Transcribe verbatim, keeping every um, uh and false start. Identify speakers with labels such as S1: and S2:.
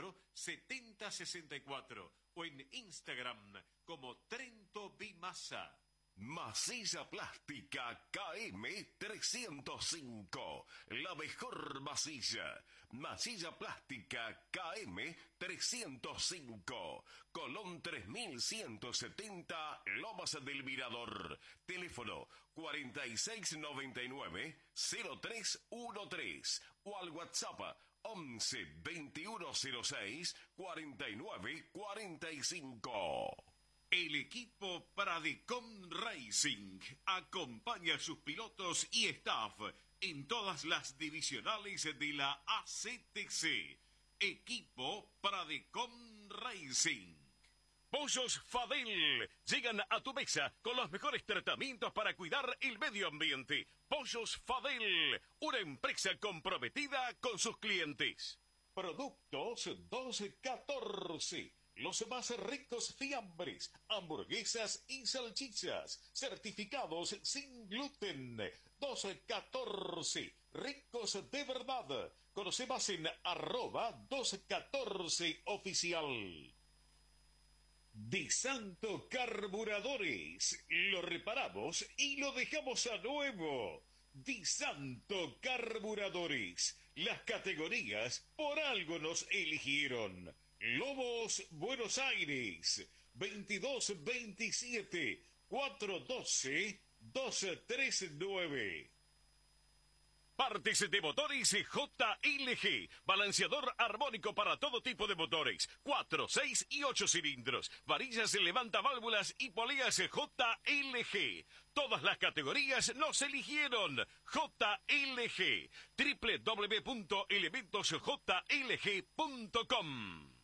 S1: cuatro, setenta sesenta y cuatro o en Instagram como Trento Bimasa.
S2: Masilla Plástica K M trescientos cinco, la mejor masilla. Masilla Plástica K M trescientos cinco, Colón tres mil ciento setenta, Lomas del Mirador. Teléfono cuarenta y seis noventa y nueve, cero tres trece o al WhatsApp once veintiuno cero seis cuarenta y nueve cuarenta y cinco.
S1: El equipo Pradecom Racing acompaña a sus pilotos y staff en todas las divisionales de la A C T C. Equipo Pradecom Racing.
S3: Pollos Fadel llegan a tu mesa con los mejores tratamientos para cuidar el medio ambiente. Pollos Fadel, una empresa comprometida con sus clientes.
S1: Productos doce catorce. Los más ricos fiambres, hamburguesas y salchichas, certificados sin gluten. doce catorce, ricos de verdad. Conoce más en arroba doce catorce oficial. Di Santo Carburadores, lo reparamos y lo dejamos a nuevo. Di Santo Carburadores, las categorías por algo nos eligieron. Lobos Buenos Aires, veintidós veintisiete, cuatrocientos doce, doscientos treinta y nueve.
S3: Partes de motores J L G. Balanceador armónico para todo tipo de motores. cuatro, seis y ocho cilindros. Varillas levantaválvulas y poleas J L G. Todas las categorías nos eligieron. J L G. doble u doble u doble u punto elementos j l g punto com.